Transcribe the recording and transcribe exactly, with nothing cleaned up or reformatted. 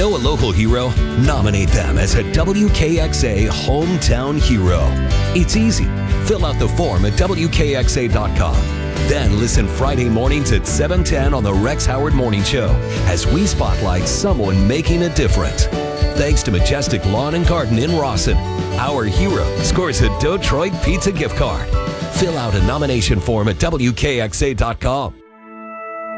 Know a local hero? Nominate them as a W K X A Hometown Hero. It's easy. Fill out the form at W K X A dot com. Then listen Friday mornings at seven ten on the Rex Howard Morning Show as we spotlight someone making a difference. Thanks to Majestic Lawn and Garden in Rawson, our hero scores a Detroit Pizza gift card. Fill out a nomination form at W K X A dot com.